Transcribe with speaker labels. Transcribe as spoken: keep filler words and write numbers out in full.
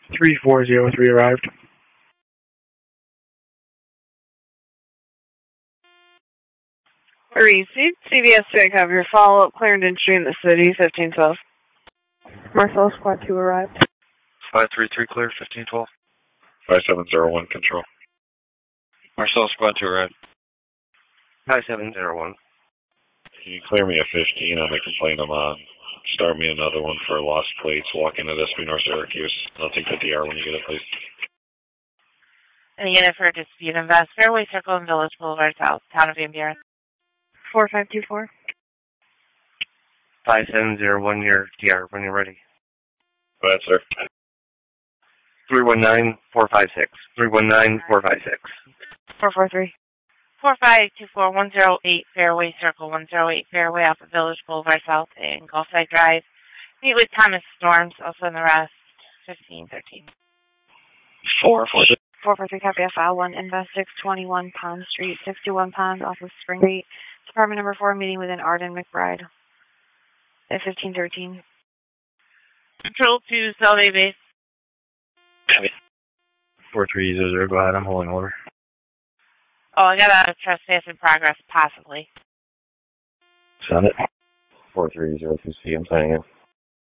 Speaker 1: three four zero three arrived.
Speaker 2: Received. C B S take have your follow-up Clarendon Street in the city, fifteen twelve.
Speaker 3: Marcel Squad two arrived.
Speaker 4: five three three clear, fifteen twelve.
Speaker 5: five seven zero one control.
Speaker 4: Marcel Squad two arrived.
Speaker 6: five seven zero one.
Speaker 5: Can you clear me a fifteen on the complaint I'm on? Start me another one for lost plates, walk into S B North Syracuse. I'll take the D R when you get it, please.
Speaker 7: And unit for dispute invest, Fairway Circle and Village Boulevard South, Town of Van Buren.
Speaker 3: four five two four.
Speaker 6: five seven zero one, your D R when you're ready.
Speaker 5: Go ahead, sir.
Speaker 6: three one nine four five six. three one nine four five six.
Speaker 3: four four three.
Speaker 7: four five two four one zero eight Fairway Circle, one zero eight Fairway off of Village Boulevard South and Gulfside Drive. Meet with Thomas Storms, also in the rest, fifteen thirteen.
Speaker 5: four four six.
Speaker 3: four four three, copy F I one, Invest six twenty-one Pond Street, sixty-one Pond off of Spring Street. Department number four, meeting with an Arden McBride at fifteen thirteen.
Speaker 7: Control to Solvay Base.
Speaker 5: Copy.
Speaker 1: four three zero zero, go ahead, I'm holding over.
Speaker 7: Oh, I got a trespass in progress, possibly.
Speaker 1: Send it.
Speaker 6: four three zero two C, I'm signing in.